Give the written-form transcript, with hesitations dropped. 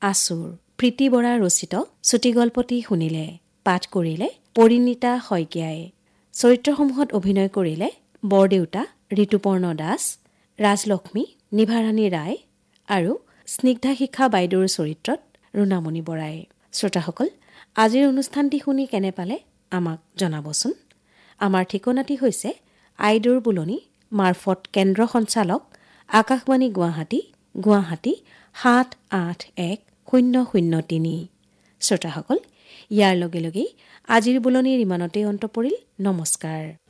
আছুৰ প্ৰীতি বৰা ৰচিত চুটিগল্পটি শুনিলে। পাঠ কৰিলে পৰিণীতা শইকীয়াই। চৰিত্ৰসমূহত অভিনয় কৰিলে বৰদেউতা ঋতুপৰ্ণ দাস, ৰাজলক্ষ্মী নিভাৰাণী ৰায় আৰু স্নিগ্ধা শিখা বাইদেউৰ চৰিত্ৰত ৰুণামণি বৰাই। শ্ৰোতাসকল, আজিৰ অনুষ্ঠানটি শুনি কেনে পালে আমাক জনাবচোন। আমাৰ ঠিকনাটি হৈছে আইদেউৰ বুলনি মাৰফত কেন্দ্ৰ সঞ্চালক আকাশবাণী গুৱাহাটী, গুৱাহাটী ৭81-003। শ্ৰোতাসকল, ইয়াৰ লগে লগেই আজিৰ বুলনিৰ ইমানতেই অন্ত পৰিল। নমস্কাৰ।